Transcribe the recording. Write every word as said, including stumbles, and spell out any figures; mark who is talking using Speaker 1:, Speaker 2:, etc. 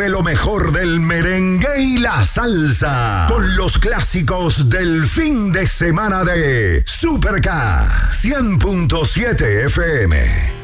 Speaker 1: Vive lo mejor del merengue y la salsa con los clásicos del fin de semana de Super K cien punto siete F M.